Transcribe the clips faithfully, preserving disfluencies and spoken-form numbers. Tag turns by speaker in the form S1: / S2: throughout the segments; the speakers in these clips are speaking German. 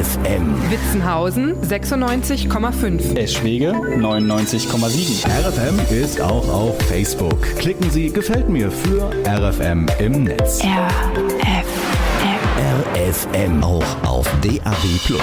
S1: F M.
S2: Witzenhausen sechsundneunzig Komma fünf.
S3: Eschwege neunundneunzig Komma sieben.
S1: R F M ist auch auf Facebook. Klicken Sie Gefällt mir für R F M im Netz.
S4: R F M.
S1: R F M auch auf D A B plus.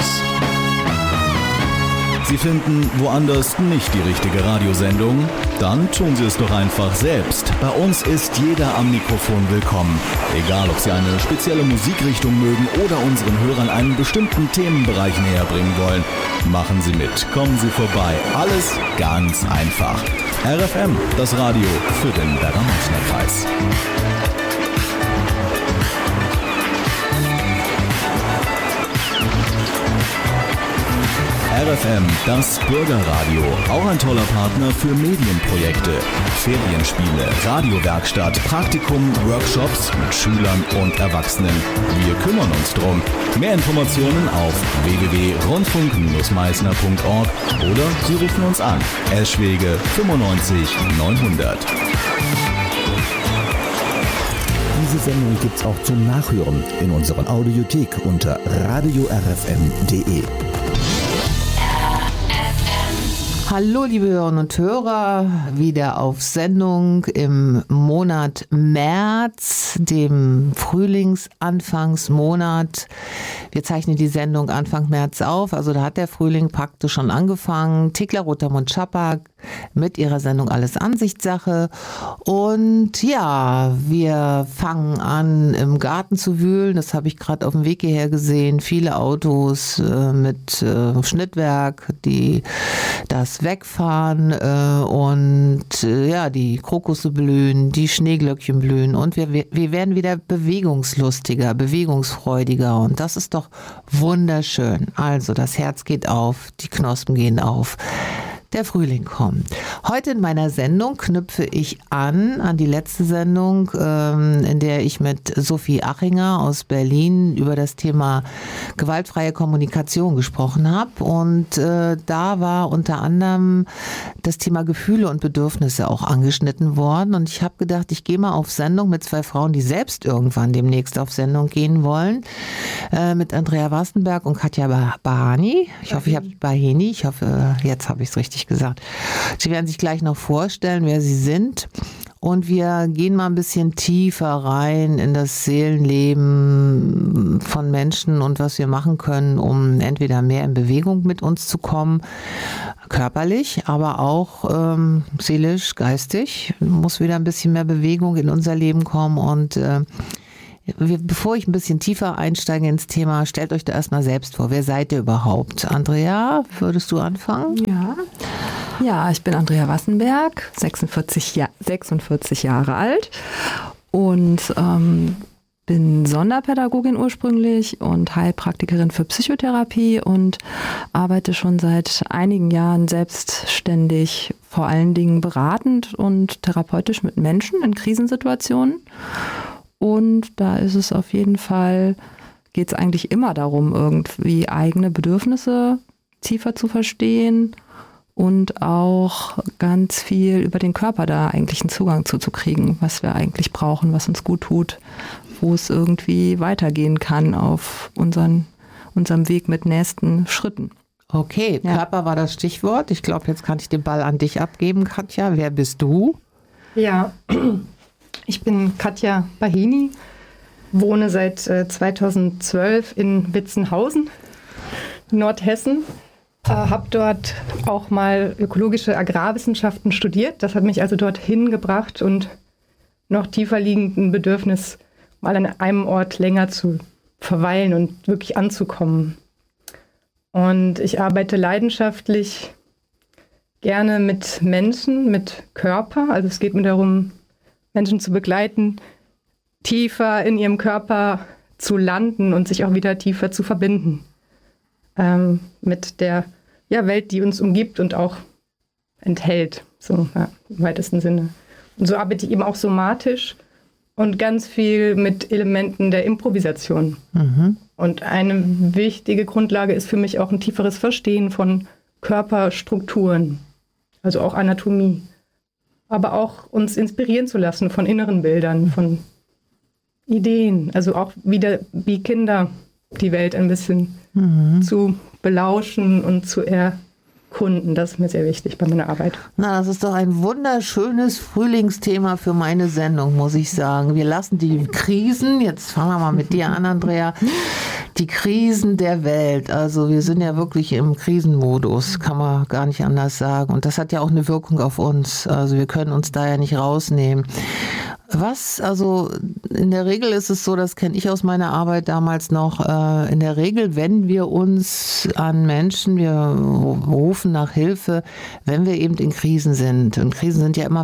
S1: Sie finden woanders nicht die richtige Radiosendung? Dann tun Sie es doch einfach selbst. Bei uns ist jeder am Mikrofon willkommen. Egal, ob Sie eine spezielle Musikrichtung mögen oder unseren Hörern einen bestimmten Themenbereich näher bringen wollen. Machen Sie mit, kommen Sie vorbei. Alles ganz einfach. R F M, das Radio für den Werra-Münchner-Kreis. R F M, das Bürgerradio, auch ein toller Partner für Medienprojekte, Ferienspiele, Radiowerkstatt, Praktikum, Workshops mit Schülern und Erwachsenen. Wir kümmern uns drum. Mehr Informationen auf w w w punkt rundfunk Bindestrich meißner punkt org oder Sie rufen uns an. Eschwege fünfundneunzig neunhundert.
S5: Diese Sendung gibt's auch zum Nachhören in unserer Audiothek unter radio r f m punkt d e.
S6: Hallo liebe Hörerinnen und Hörer, wieder auf Sendung im Monat März, dem Frühlingsanfangsmonat. Wir zeichnen die Sendung Anfang März auf, also da hat der Frühling praktisch schon angefangen. Thekla Rotermund-Schapak mit ihrer Sendung Alles Ansichtssache. Und ja, wir fangen an im Garten zu wühlen, das habe ich gerade auf dem Weg hierher gesehen. Viele Autos äh, mit äh, Schnittwerk, die das wegfahren äh, und äh, ja, die Krokusse blühen, die Schneeglöckchen blühen und wir, wir werden wieder bewegungslustiger, bewegungsfreudiger und das ist doch wunderschön. Also das Herz geht auf, die Knospen gehen auf. Der Frühling kommt. Heute in meiner Sendung knüpfe ich an, an die letzte Sendung, ähm, in der ich mit Sophie Achinger aus Berlin über das Thema gewaltfreie Kommunikation gesprochen habe. Und äh, da war unter anderem das Thema Gefühle und Bedürfnisse auch angeschnitten worden. Und ich habe gedacht, ich gehe mal auf Sendung mit zwei Frauen, die selbst irgendwann demnächst auf Sendung gehen wollen. Äh, mit Andrea Wassenberg und Katja Bahani. Ich hoffe, ich habe Bahini. Ich hoffe, jetzt habe ich es richtig gesagt. Sie werden sich gleich noch vorstellen, wer sie sind. Und wir gehen mal ein bisschen tiefer rein in das Seelenleben von Menschen und was wir machen können, um entweder mehr in Bewegung mit uns zu kommen, körperlich, aber auch ähm, seelisch, geistig. Muss wieder ein bisschen mehr Bewegung in unser Leben kommen und äh, bevor ich ein bisschen tiefer einsteige ins Thema, stellt euch da erstmal selbst vor. Wer seid ihr überhaupt? Andrea, würdest du anfangen?
S7: Ja, ja, ich bin Andrea Wassenberg, sechsundvierzig, ja, sechsundvierzig Jahre alt und ähm, bin Sonderpädagogin ursprünglich und Heilpraktikerin für Psychotherapie und arbeite schon seit einigen Jahren selbstständig, vor allen Dingen beratend und therapeutisch mit Menschen in Krisensituationen. Und da ist es auf jeden Fall, geht es eigentlich immer darum, irgendwie eigene Bedürfnisse tiefer zu verstehen und auch ganz viel über den Körper da eigentlich einen Zugang zuzukriegen, was wir eigentlich brauchen, was uns gut tut, wo es irgendwie weitergehen kann auf unseren, unserem Weg mit nächsten Schritten.
S6: Okay, ja. Körper war das Stichwort. Ich glaube, jetzt kann ich den Ball an dich abgeben, Katja. Wer bist du?
S8: Ja, ich bin Katja Bahini, wohne seit äh, zweitausendzwölf in Witzenhausen, Nordhessen. Äh, habe dort auch mal ökologische Agrarwissenschaften studiert. Das hat mich also dorthin gebracht und noch tiefer liegenden Bedürfnis, mal an einem Ort länger zu verweilen und wirklich anzukommen. Und ich arbeite leidenschaftlich gerne mit Menschen, mit Körper. Also es geht mir darum, Menschen zu begleiten, tiefer in ihrem Körper zu landen und sich auch wieder tiefer zu verbinden ähm, mit der ja, Welt, die uns umgibt und auch enthält, so ja, im weitesten Sinne. Und so arbeite ich eben auch somatisch und ganz viel mit Elementen der Improvisation. Mhm. Und eine wichtige Grundlage ist für mich auch ein tieferes Verstehen von Körperstrukturen, also auch Anatomie. Aber auch uns inspirieren zu lassen von inneren Bildern, von Ideen. Also auch wieder wie Kinder die Welt ein bisschen mhm. zu belauschen und zu erkunden. Das ist mir sehr wichtig bei meiner Arbeit.
S6: Na, das ist doch ein wunderschönes Frühlingsthema für meine Sendung, muss ich sagen. Wir lassen die Krisen, jetzt fangen wir mal mit dir an, Andrea, die Krisen der Welt. Also wir sind ja wirklich im Krisenmodus, kann man gar nicht anders sagen. Und das hat ja auch eine Wirkung auf uns. Also wir können uns da ja nicht rausnehmen. Was, also in der Regel ist es so, das kenne ich aus meiner Arbeit damals noch, äh, in der Regel wenden wir uns an Menschen, wir rufen nach Hilfe, wenn wir eben in Krisen sind. Und Krisen sind ja immer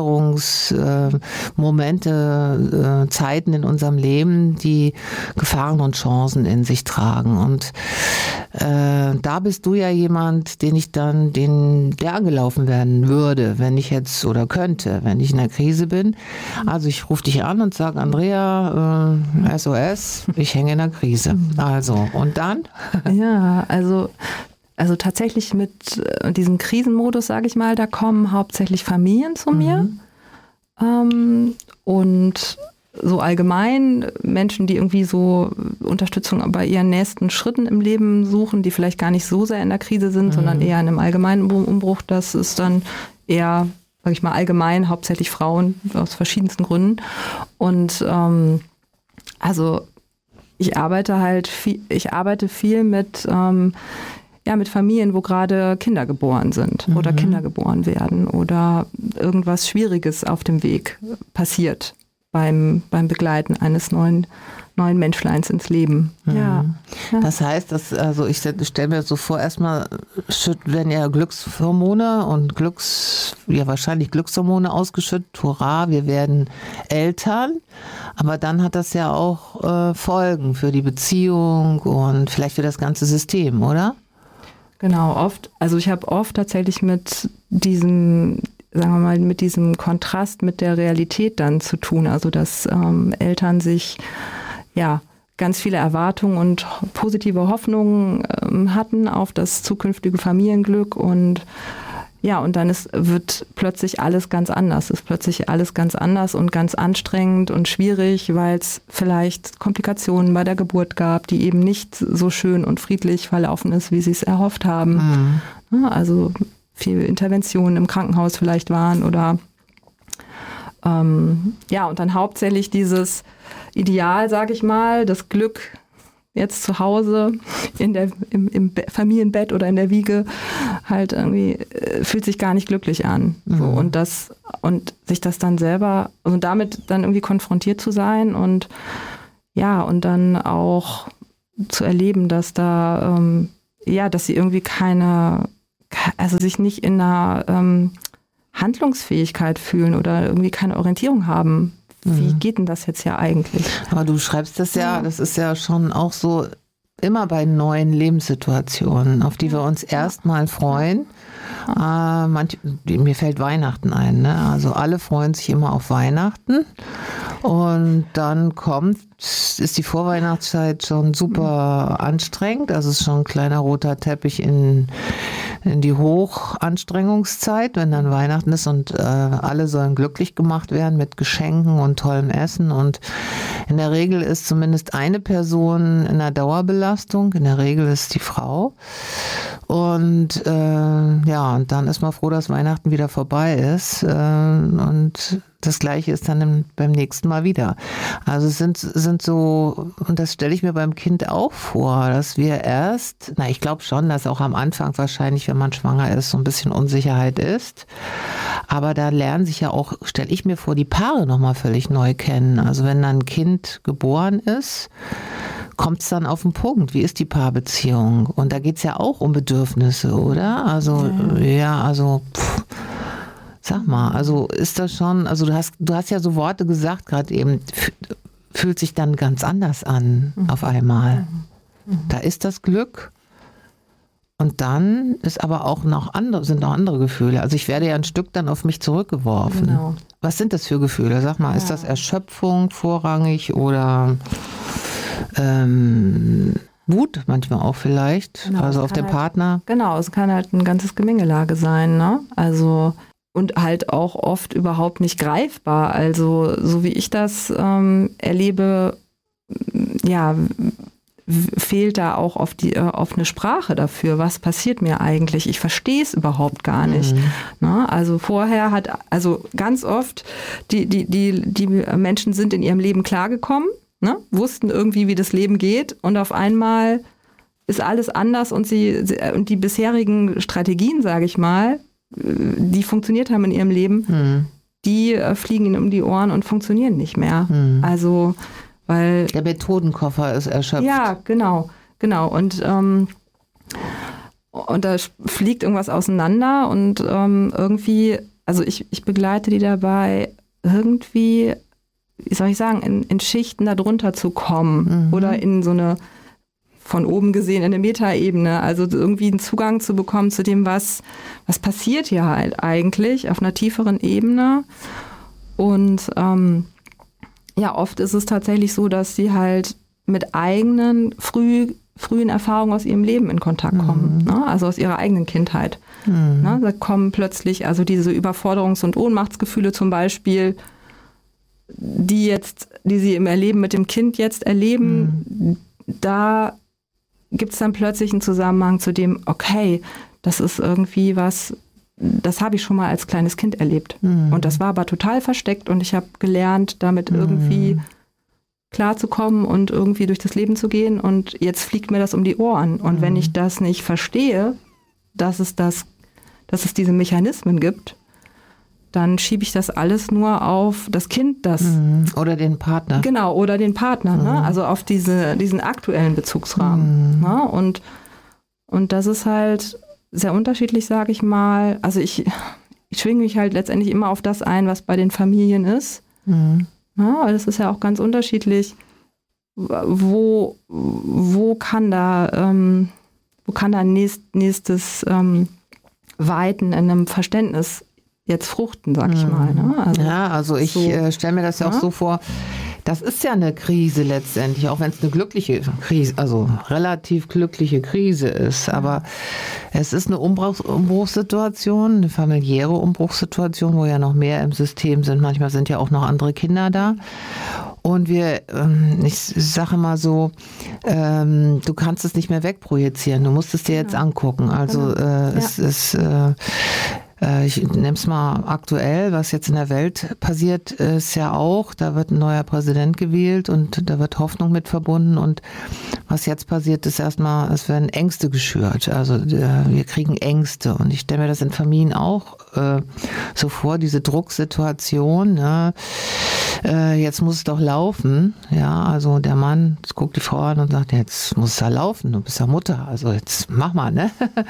S6: Veränderungsmomente, äh, Zeiten in unserem Leben, die Gefahren und Chancen in sich tragen. Und äh, da bist du ja jemand, den ich dann, den, der angelaufen werden würde, wenn ich jetzt oder könnte, wenn ich in einer Krise bin. Also ich rufe dich an und sage, Andrea, äh, S O S, ich hänge in der Krise. Also, und dann?
S7: Ja, also, also tatsächlich mit diesem Krisenmodus, sage ich mal, da kommen hauptsächlich Familien zu mir. Mhm. Ähm, und so allgemein Menschen, die irgendwie so Unterstützung bei ihren nächsten Schritten im Leben suchen, die vielleicht gar nicht so sehr in der Krise sind, mhm. sondern eher in einem allgemeinen Umbruch. Das ist dann eher, sag ich mal, allgemein, hauptsächlich Frauen aus verschiedensten Gründen. Und ähm, also ich arbeite halt viel, ich arbeite viel mit, ähm, ja, mit Familien, wo gerade Kinder geboren sind mhm. oder Kinder geboren werden oder irgendwas Schwieriges auf dem Weg passiert beim, beim Begleiten eines neuen neuen Menschleins ins Leben.
S6: Mhm.
S7: Ja.
S6: Das heißt, dass, also ich stelle mir so vor, erstmal werden ja Glückshormone und Glücks, ja wahrscheinlich Glückshormone ausgeschüttet. Hurra, wir werden Eltern. Aber dann hat das ja auch äh, Folgen für die Beziehung und vielleicht für das ganze System, oder?
S7: Genau, oft. Also ich habe oft tatsächlich mit diesem sagen wir mal, mit diesem Kontrast mit der Realität dann zu tun. Also dass ähm, Eltern sich ja ganz viele Erwartungen und positive Hoffnungen ähm, hatten auf das zukünftige Familienglück und ja, und dann ist, wird plötzlich alles ganz anders. Es ist plötzlich alles ganz anders und ganz anstrengend und schwierig, weil es vielleicht Komplikationen bei der Geburt gab, die eben nicht so schön und friedlich verlaufen ist, wie sie es erhofft haben. Mhm. Also viele Interventionen im Krankenhaus vielleicht waren oder ähm, ja, und dann hauptsächlich dieses Ideal, sage ich mal, das Glück jetzt zu Hause in der, im, im Familienbett oder in der Wiege halt irgendwie äh, fühlt sich gar nicht glücklich an. Mhm. So, und das und sich das dann selber, also damit dann irgendwie konfrontiert zu sein und ja, und dann auch zu erleben, dass da ähm, ja, dass sie irgendwie keine, also sich nicht in einer ähm, Handlungsfähigkeit fühlen oder irgendwie keine Orientierung haben. Wie geht denn das jetzt ja eigentlich?
S6: Aber du schreibst das ja, das ist ja schon auch so immer bei neuen Lebenssituationen, auf die wir uns erstmal freuen. Äh, manch, mir fällt Weihnachten ein, ne? Also alle freuen sich immer auf Weihnachten und dann kommt, ist die Vorweihnachtszeit schon super anstrengend, also es ist schon ein kleiner roter Teppich in, in die Hochanstrengungszeit, wenn dann Weihnachten ist und äh, alle sollen glücklich gemacht werden mit Geschenken und tollem Essen und in der Regel ist zumindest eine Person in einer Dauerbelastung, in der Regel ist die Frau und äh, ja, und dann ist man froh, dass Weihnachten wieder vorbei ist äh, und das Gleiche ist dann im, beim nächsten Mal wieder. Also es sind, sind so, und das stelle ich mir beim Kind auch vor, dass wir erst, na ich glaube schon, dass auch am Anfang wahrscheinlich, wenn man schwanger ist, so ein bisschen Unsicherheit ist. Aber da lernen sich ja auch, stelle ich mir vor, die Paare nochmal völlig neu kennen. Also wenn dann ein Kind geboren ist, kommt es dann auf den Punkt, wie ist die Paarbeziehung? Und da geht es ja auch um Bedürfnisse, oder? Also ja, ja also pff. Sag mal, also ist das schon, also du hast, du hast ja so Worte gesagt gerade eben, fühlt sich dann ganz anders an mhm. auf einmal. Mhm. Da ist das Glück und dann ist aber auch noch andere, sind noch andere Gefühle. Also ich werde ja ein Stück dann auf mich zurückgeworfen. Genau. Was sind das für Gefühle? Sag mal, ja. Ist das Erschöpfung vorrangig oder ähm, Wut manchmal auch vielleicht? Genau, also auf den
S7: halt,
S6: Partner?
S7: Genau, es kann halt ein ganzes Gemengelage sein, ne? Also und halt auch oft überhaupt nicht greifbar. Also so wie ich das ähm, erlebe, ja, fehlt da auch auf die auf eine Sprache dafür, was passiert mir eigentlich? Ich verstehe es überhaupt gar nicht. Mhm. Ne? Also vorher hat, also ganz oft, die, die, die, die Menschen sind in ihrem Leben klargekommen, ne? Wussten irgendwie, wie das Leben geht und auf einmal ist alles anders und sie und die bisherigen Strategien, sage ich mal, die funktioniert haben in ihrem Leben, mhm. die fliegen ihnen um die Ohren und funktionieren nicht mehr. Mhm. Also weil
S6: der Methodenkoffer ist erschöpft.
S7: Ja, genau, genau. Und, ähm, und da fliegt irgendwas auseinander und ähm, irgendwie, also ich, ich begleite die dabei, irgendwie, wie soll ich sagen, in, in Schichten darunter zu kommen mhm. oder in so eine, von oben gesehen, in eine Metaebene, also irgendwie einen Zugang zu bekommen zu dem, was, was passiert hier halt eigentlich auf einer tieferen Ebene. Und ähm, ja, oft ist es tatsächlich so, dass sie halt mit eigenen früh, frühen Erfahrungen aus ihrem Leben in Kontakt kommen, mhm. ne? Also aus ihrer eigenen Kindheit. Mhm. Ne? Da kommen plötzlich also diese Überforderungs- und Ohnmachtsgefühle zum Beispiel, die jetzt, die sie im Erleben mit dem Kind jetzt erleben, mhm. da gibt es dann plötzlich einen Zusammenhang zu dem, okay, das ist irgendwie was, das habe ich schon mal als kleines Kind erlebt. Mhm. Und das war aber total versteckt und ich habe gelernt, damit mhm. irgendwie klarzukommen und irgendwie durch das Leben zu gehen und jetzt fliegt mir das um die Ohren. Und mhm. wenn ich das nicht verstehe, dass es das, dass es diese Mechanismen gibt, dann schiebe ich das alles nur auf das Kind, das...
S6: Mhm. Oder den Partner.
S7: Genau, oder den Partner, mhm. ne? Also auf diese, diesen aktuellen Bezugsrahmen. Mhm. Ne? Und, und das ist halt sehr unterschiedlich, sage ich mal. Also ich, ich schwinge mich halt letztendlich immer auf das ein, was bei den Familien ist. Mhm. Ja, aber das ist ja auch ganz unterschiedlich. Wo, wo kann da, ähm, wo kann da nächst, nächstes ähm, Weiten in einem Verständnis jetzt fruchten, sag ich mal. Ne?
S6: Also, ja, also ich so, äh, stelle mir das ja auch ja? so vor, das ist ja eine Krise letztendlich, auch wenn es eine glückliche Krise, also relativ glückliche Krise ist. Aber es ist eine Umbruchs- Umbruchssituation, eine familiäre Umbruchssituation, wo ja noch mehr im System sind. Manchmal sind ja auch noch andere Kinder da. Und wir, ich sage mal so, ähm, du kannst es nicht mehr wegprojizieren. Du musst es dir jetzt angucken. Also äh, ja. es ist... Äh, Ich nehme es mal aktuell, was jetzt in der Welt passiert, ist ja auch, da wird ein neuer Präsident gewählt und da wird Hoffnung mit verbunden und was jetzt passiert, ist erstmal, es werden Ängste geschürt, also wir kriegen Ängste und ich stelle mir das in Familien auch äh, so vor, diese Drucksituation, ne? äh, jetzt muss es doch laufen, ja, also der Mann guckt die Frau an und sagt, jetzt muss es ja laufen, du bist ja Mutter, also jetzt mach mal, ne?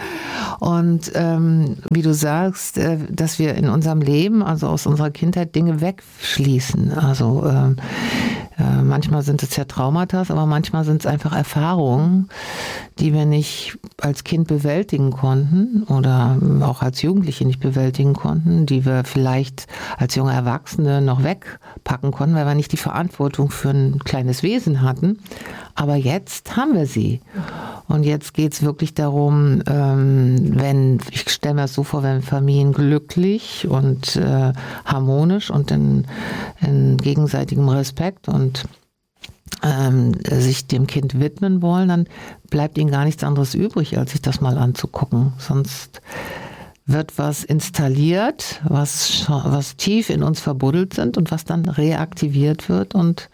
S6: Und ähm, wie du sagst, dass wir in unserem Leben, also aus unserer Kindheit, Dinge wegschließen. Also äh, äh, manchmal sind es ja Traumata, aber manchmal sind es einfach Erfahrungen, die wir nicht als Kind bewältigen konnten oder auch als Jugendliche nicht bewältigen konnten, die wir vielleicht als junge Erwachsene noch wegpacken konnten, weil wir nicht die Verantwortung für ein kleines Wesen hatten. Aber jetzt haben wir sie. Und jetzt geht es wirklich darum, ähm, wenn, ich stelle mir das so vor, wenn Familien glücklich und äh, harmonisch und in, in gegenseitigem Respekt und ähm, sich dem Kind widmen wollen, dann bleibt ihnen gar nichts anderes übrig, als sich das mal anzugucken. Sonst wird was installiert, was, was tief in uns verbuddelt sind und was dann reaktiviert wird und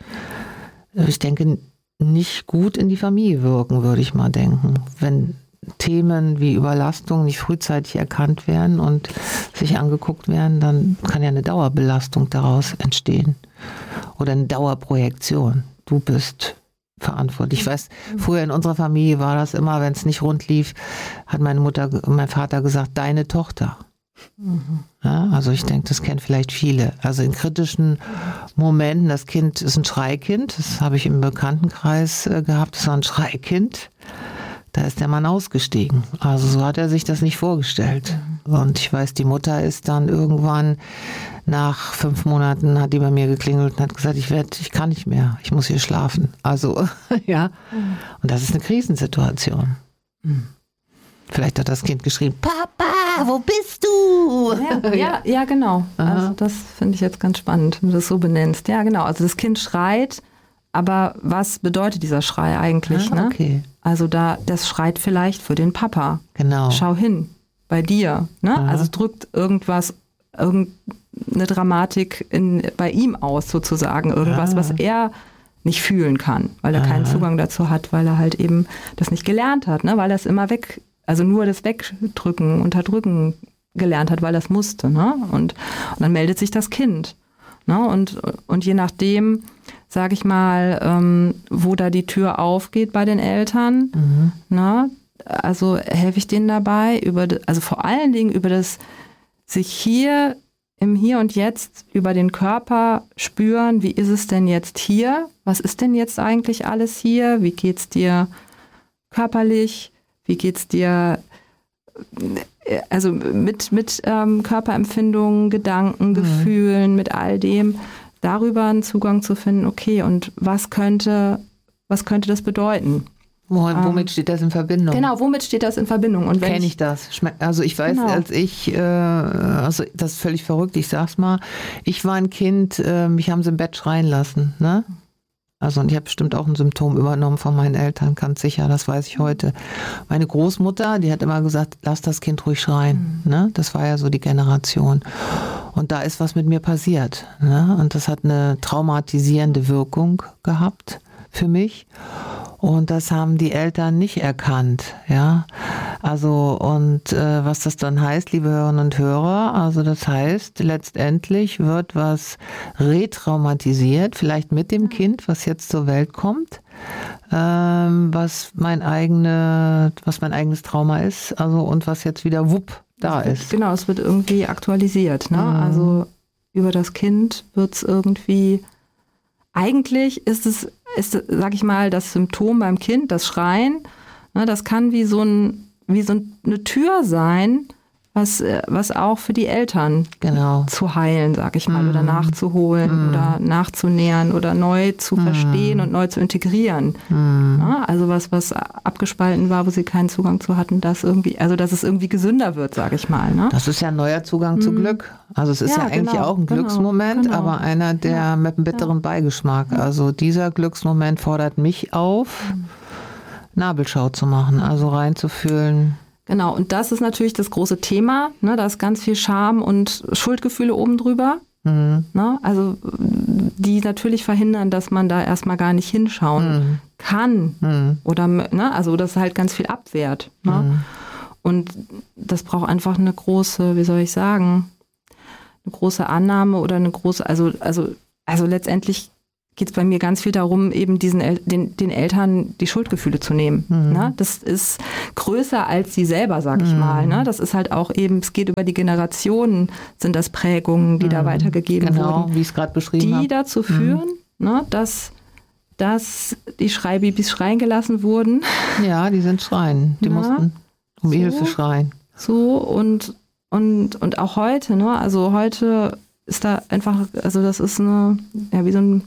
S6: ich denke, nicht gut in die Familie wirken, würde ich mal denken. Wenn Themen wie Überlastung nicht frühzeitig erkannt werden und sich angeguckt werden, dann kann ja eine Dauerbelastung daraus entstehen. Oder eine Dauerprojektion. Du bist verantwortlich. Ich weiß, früher in unserer Familie war das immer, wenn es nicht rund lief, hat meine Mutter, mein Vater gesagt, deine Tochter. Mhm. Ja, also ich denke, das kennen vielleicht viele. Also in kritischen Momenten, das Kind ist ein Schreikind, das habe ich im Bekanntenkreis äh, gehabt, das war ein Schreikind, da ist der Mann ausgestiegen. Also so hat er sich das nicht vorgestellt. Mhm. Und ich weiß, die Mutter ist dann irgendwann nach fünf Monaten, hat die bei mir geklingelt und hat gesagt, ich werde, ich kann nicht mehr, ich muss hier schlafen. Also ja, mhm. Und das ist eine Krisensituation. Mhm. Vielleicht hat das Kind geschrien, Papa, wo bist du?
S7: Ja, ja, ja genau. Aha. Also das finde ich jetzt ganz spannend, wenn du das so benennst. Ja, genau. Also das Kind schreit aber was bedeutet dieser Schrei eigentlich?
S6: Ah,
S7: Ne?
S6: okay.
S7: Also da, das schreit vielleicht für den Papa.
S6: Genau.
S7: Schau hin, bei dir. Ne?
S6: Aha.
S7: Also es drückt irgendwas, irgendeine Dramatik in, bei ihm aus sozusagen. Irgendwas,
S6: Ah.
S7: was er nicht fühlen kann, weil er keinen
S6: Aha.
S7: Zugang dazu hat, weil er halt eben das nicht gelernt hat, ne? Weil er es immer weg, also nur das Wegdrücken, Unterdrücken gelernt hat, weil er es musste. Ne? Und, und dann meldet sich das Kind. Ne? Und, und je nachdem, sage ich mal, ähm, wo da die Tür aufgeht bei den Eltern,
S6: Mhm.
S7: ne? Also helfe ich denen dabei, über, also vor allen Dingen über das sich hier im Hier und Jetzt über den Körper spüren, wie ist es denn jetzt hier? Was ist denn jetzt eigentlich alles hier? Wie geht's dir körperlich? Wie geht's dir also mit, mit ähm, Körperempfindungen, Gedanken, Gefühlen, mit all dem, darüber einen Zugang zu finden, okay, und was könnte, was könnte das bedeuten?
S6: Wo, womit steht das in Verbindung?
S7: Genau, womit steht das in Verbindung? Und wenn
S6: Kenne ich das. Schme- Also ich weiß,
S7: Genau.
S6: als ich, äh, also das ist völlig verrückt, ich sag's mal, ich war ein Kind, äh, mich haben sie im Bett schreien lassen, ne? Also und ich habe bestimmt auch ein Symptom übernommen von meinen Eltern, ganz sicher, das weiß ich heute. Meine Großmutter, die hat immer gesagt, lass das Kind ruhig schreien, ne? Das war ja so die Generation. Und da ist was mit mir passiert, ne? Und das hat eine traumatisierende Wirkung gehabt für mich. Und das haben die Eltern nicht erkannt, ja. Also, und äh, was das dann heißt, liebe Hörerinnen und Hörer, also das heißt, letztendlich wird was retraumatisiert, vielleicht mit dem Kind, was jetzt zur Welt kommt, ähm, was mein eigene, was mein eigenes Trauma ist, also und was jetzt wieder wupp da ist.
S7: Genau, es wird irgendwie aktualisiert. Ne?
S6: Mhm.
S7: Also über das Kind wird es irgendwie, eigentlich ist es, ist, sag ich mal, das Symptom beim Kind, das Schreien, ne, das kann wie so, ein, wie so eine Tür sein, was, was auch für die Eltern
S6: Genau.
S7: zu heilen, sag ich mal,
S6: Mhm.
S7: oder nachzuholen
S6: Mhm.
S7: oder nachzunähern oder neu zu
S6: Mhm.
S7: verstehen und neu zu integrieren.
S6: Mhm.
S7: Ja, also was, was abgespalten war, wo sie keinen Zugang zu hatten, dass irgendwie, also dass es irgendwie gesünder wird, sag ich mal. Ne?
S6: Das ist ja ein neuer Zugang zu Glück. Also es ist ja,
S7: Ja,
S6: eigentlich
S7: genau,
S6: auch ein
S7: genau,
S6: Glücksmoment,
S7: genau.
S6: aber einer, der
S7: Ja,
S6: mit einem bitteren Beigeschmack. Also dieser Glücksmoment fordert mich auf, Nabelschau zu machen, also reinzufühlen.
S7: Genau, und das ist natürlich das große Thema. Ne? Da ist ganz viel Scham und Schuldgefühle oben drüber.
S6: Mhm.
S7: Ne? Also die natürlich verhindern, dass man da erstmal gar nicht hinschauen
S6: Mhm.
S7: kann.
S6: Mhm.
S7: Oder ne? Also das halt ganz viel abwehrt. Ne?
S6: Mhm.
S7: Und das braucht einfach eine große, wie soll ich sagen, eine große Annahme oder eine große, also, also, also letztendlich geht es bei mir ganz viel darum, eben diesen El- den, den Eltern die Schuldgefühle zu nehmen.
S6: Mhm.
S7: Ne? Das ist größer als sie selber, sag ich
S6: Mhm.
S7: mal. Ne? Das ist halt auch eben, es geht über die Generationen, sind das Prägungen, die da weitergegeben
S6: Genau,
S7: wurden,
S6: wie ich es gerade beschrieben
S7: die
S6: habe.
S7: dazu führen, ne, dass, dass die Schreibabys schreien gelassen wurden.
S6: Ja, die sind schreien. Die
S7: Ja,
S6: mussten um
S7: so.
S6: Hilfe schreien.
S7: So und, und, und auch heute, ne? Also heute ist da einfach, also das ist eine, ja, wie so ein,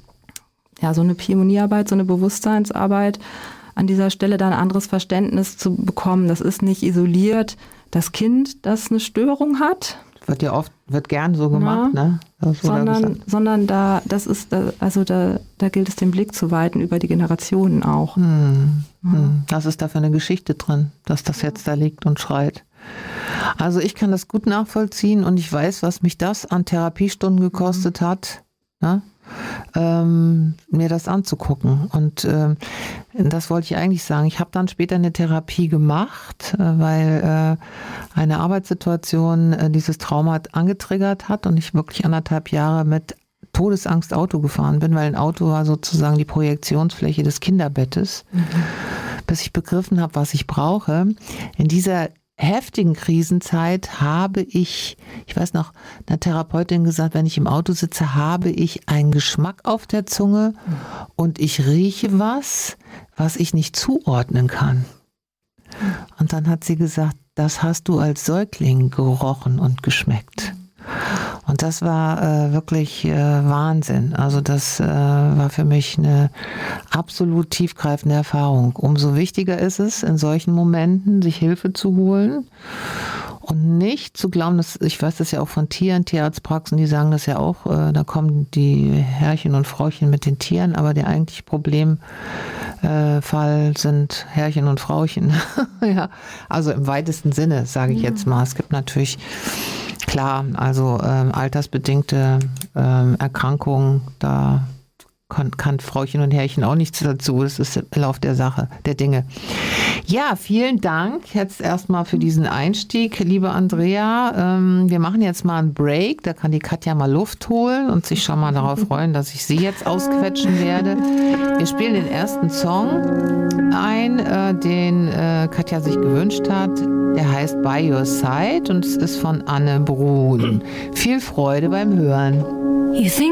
S7: ja, so eine Pionierarbeit, so eine Bewusstseinsarbeit, an dieser Stelle da ein anderes Verständnis zu bekommen. Das ist nicht isoliert das Kind, das eine Störung hat,
S6: Wird ja oft, wird gern so gemacht, ne? Das wurde
S7: sondern,
S6: gesagt.
S7: sondern da, das ist, da, also da, da gilt es, den Blick zu weiten über die Generationen auch.
S6: Hm, hm. Was ist da für eine Geschichte drin, dass das jetzt da liegt und schreit? Also ich kann das gut nachvollziehen und ich weiß, was mich das an Therapiestunden gekostet hat, ne? ähm, mir das anzugucken. Und ähm, das wollte ich eigentlich sagen. Ich habe dann später eine Therapie gemacht, äh, weil äh, eine Arbeitssituation äh, dieses Trauma angetriggert hat und ich wirklich anderthalb Jahre mit Todesangst Auto gefahren bin, weil ein Auto war sozusagen die Projektionsfläche des Kinderbettes, mhm. bis ich begriffen habe, was ich brauche. In dieser heftigen Krisenzeit habe ich, ich weiß noch, einer Therapeutin gesagt, wenn ich im Auto sitze, habe ich einen Geschmack auf der Zunge und ich rieche was, was ich nicht zuordnen kann. Und dann hat sie gesagt, das hast du als Säugling gerochen und geschmeckt. Und Und das war äh, wirklich äh, Wahnsinn. Also das äh, war für mich eine absolut tiefgreifende Erfahrung. Umso wichtiger ist es, in solchen Momenten sich Hilfe zu holen und nicht zu glauben, dass, ich weiß das ja auch von Tieren, Tierarztpraxen, die sagen das ja auch, äh, da kommen die Herrchen und Frauchen mit den Tieren, aber der eigentliche Problemfall äh, sind Herrchen und Frauchen. Ja, also im weitesten Sinne, sage ich jetzt mal. Es gibt natürlich, klar, also ähm, altersbedingte ähm, Erkrankungen, da kann, kann Frauchen und Herrchen auch nichts dazu. Das ist der Lauf der Sache, der Dinge. Ja, vielen Dank jetzt erstmal für diesen Einstieg, liebe Andrea. Ähm, wir machen jetzt mal einen Break, da kann die Katja mal Luft holen und sich schon mal darauf freuen, dass ich sie jetzt ausquetschen werde. Wir spielen den ersten Song ein, äh, den äh, Katja sich gewünscht hat. Der heißt By Your Side und es ist von Anne Brun. Viel Freude beim Hören.
S4: You think